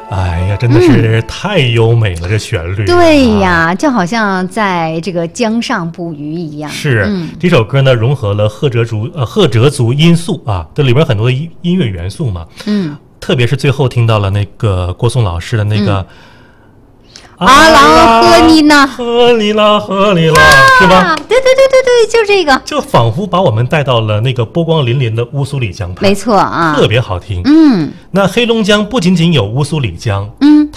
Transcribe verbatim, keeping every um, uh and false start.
哎呀，真的是太优美了，嗯、这旋律、啊。 对呀，就好像在这个江上捕鱼一样。 是、 嗯、 这首歌呢，融合了赫哲族呃赫哲族音素啊，这里边很多音音乐元素嘛。嗯，特别是最后听到了那个郭颂老师的那个。嗯阿郎和你呢？ 和你啦，和你啦，是吧？ 对对对对对，就这个， 就仿佛把我们带到了那个波光粼粼的乌苏里江畔。 没错啊， 特别好听。 嗯， 那黑龙江不仅仅有乌苏里江， 嗯。